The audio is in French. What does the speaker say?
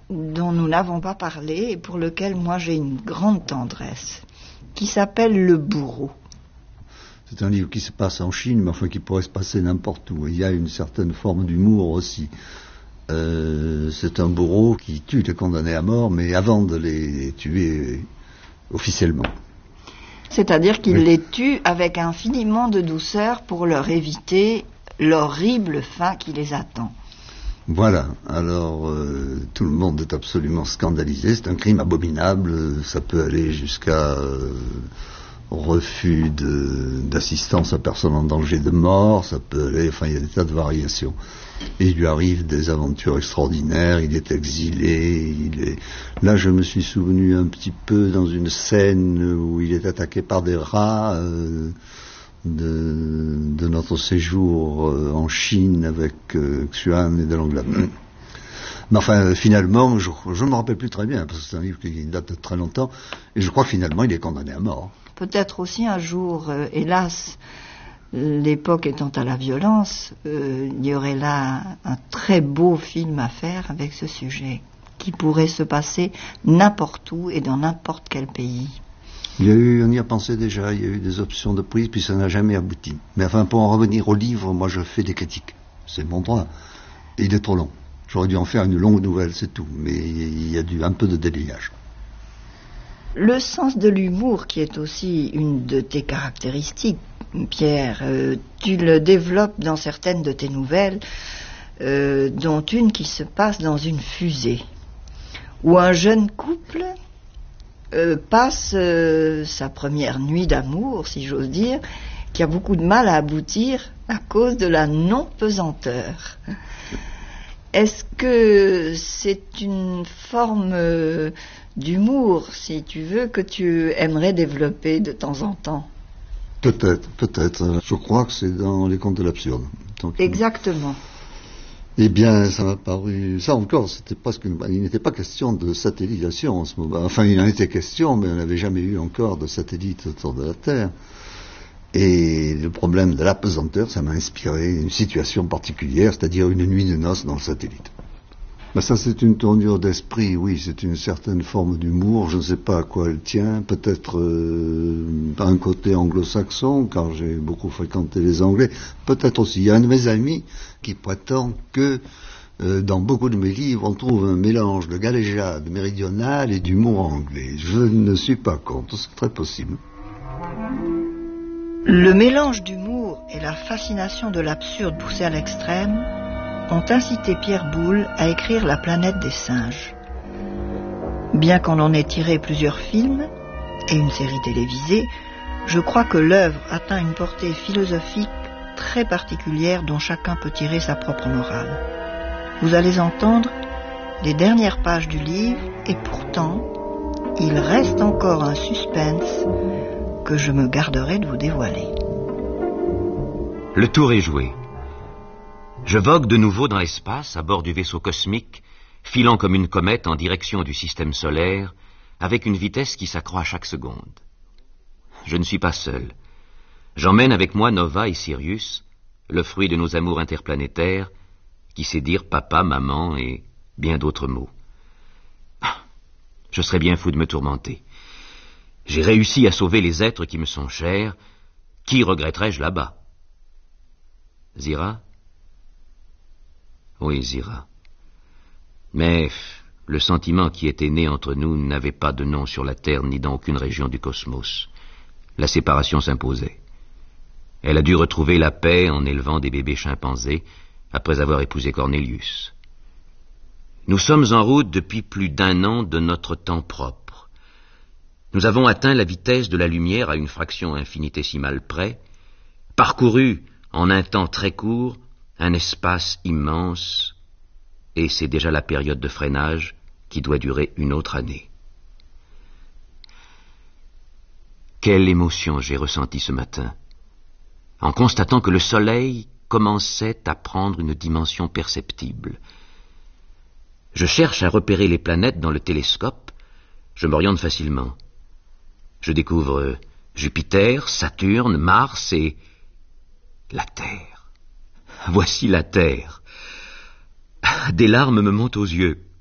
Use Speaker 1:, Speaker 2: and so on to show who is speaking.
Speaker 1: dont nous n'avons pas parlé et pour lequel moi j'ai une grande tendresse, qui s'appelle Le Bourreau.
Speaker 2: C'est un livre qui se passe en Chine, mais enfin qui pourrait se passer n'importe où. Il y a une certaine forme d'humour aussi. C'est un bourreau qui tue les condamnés à mort, mais avant de les tuer officiellement.
Speaker 1: C'est-à-dire qu'il les tue avec infiniment de douceur pour leur éviter l'horrible fin qui les attend.
Speaker 2: Voilà, alors tout le monde est absolument scandalisé, c'est un crime abominable, ça peut aller jusqu'à refus d'assistance à personne en danger de mort, ça peut aller, enfin il y a des tas de variations. Et il lui arrive des aventures extraordinaires, il est exilé, Là je me suis souvenu un petit peu dans une scène où il est attaqué par des rats de notre séjour en Chine avec Xuan et de l'Anglade. Mais enfin, finalement, je ne me rappelle plus très bien, parce que c'est un livre qui date de très longtemps, et je crois que finalement, il est condamné à mort.
Speaker 1: Peut-être aussi un jour, hélas, l'époque étant à la violence, il y aurait là un très beau film à faire avec ce sujet, qui pourrait se passer n'importe où et dans n'importe quel pays.
Speaker 2: On y a pensé déjà, il y a eu des options de prise, puis ça n'a jamais abouti. Mais enfin, pour en revenir au livre, moi je fais des critiques. C'est mon droit. Et il est trop long. J'aurais dû en faire une longue nouvelle, c'est tout. Mais il y a un peu de déliage.
Speaker 1: Le sens de l'humour, qui est aussi une de tes caractéristiques, Pierre, tu le développes dans certaines de tes nouvelles, dont une qui se passe dans une fusée, où un jeune couple passe sa première nuit d'amour, si j'ose dire, qui a beaucoup de mal à aboutir à cause de la non-pesanteur. Est-ce que c'est une forme d'humour, si tu veux, que tu aimerais développer de temps en temps?
Speaker 2: Peut-être. Je crois que c'est dans les contes de l'absurde. Donc,
Speaker 1: exactement.
Speaker 2: Eh bien, ça m'a paru... Ça encore, il n'était pas question de satellisation en ce moment. Enfin, il en était question, mais on n'avait jamais eu encore de satellite autour de la Terre. Et le problème de l'apesanteur, ça m'a inspiré une situation particulière, c'est-à-dire une nuit de noces dans le satellite. Ben ça, c'est une tournure d'esprit, oui, c'est une certaine forme d'humour, je ne sais pas à quoi elle tient, peut-être un côté anglo-saxon, car j'ai beaucoup fréquenté les Anglais, peut-être aussi. Il y a un de mes amis qui prétend que dans beaucoup de mes livres, on trouve un mélange de galéjade méridionale et d'humour anglais. Je ne suis pas contre, c'est très possible.
Speaker 1: Le mélange d'humour et la fascination de l'absurde poussé à l'extrême ont incité Pierre Boulle à écrire La planète des singes. Bien qu'on en ait tiré plusieurs films et une série télévisée, je crois que l'œuvre atteint une portée philosophique très particulière dont chacun peut tirer sa propre morale. Vous allez entendre les dernières pages du livre et pourtant, il reste encore un suspense que je me garderai de vous dévoiler.
Speaker 3: Le tour est joué. Je vogue de nouveau dans l'espace à bord du vaisseau cosmique, filant comme une comète en direction du système solaire, avec une vitesse qui s'accroît chaque seconde. Je ne suis pas seul. J'emmène avec moi Nova et Sirius, le fruit de nos amours interplanétaires, qui sait dire papa, maman et bien d'autres mots. Je serais bien fou de me tourmenter. J'ai réussi à sauver les êtres qui me sont chers. Qui regretterais-je là-bas? Zira? Oui, Zira. Mais le sentiment qui était né entre nous n'avait pas de nom sur la Terre ni dans aucune région du cosmos. La séparation s'imposait. Elle a dû retrouver la paix en élevant des bébés chimpanzés après avoir épousé Cornelius. Nous sommes en route depuis plus d'1 an de notre temps propre. Nous avons atteint la vitesse de la lumière à une fraction infinitésimale près, parcouru en un temps très court un espace immense, et c'est déjà la période de freinage qui doit durer une autre année. Quelle émotion j'ai ressentie ce matin, en constatant que le soleil commençait à prendre une dimension perceptible. Je cherche à repérer les planètes dans le télescope, je m'oriente facilement. Je découvre Jupiter, Saturne, Mars et la Terre. Voici la Terre. Des larmes me montent aux yeux.